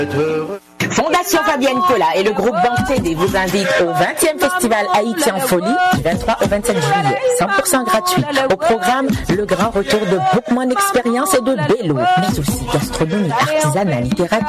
Fondation Fabienne Cola et le groupe Banque TD vous invitent au 20e Festival Haïti en folie du 23 au 27 juillet. 100% gratuit. Au programme, le grand retour de Bookman Experience et de Bello, mais aussi gastronomie, artisanat, littérature.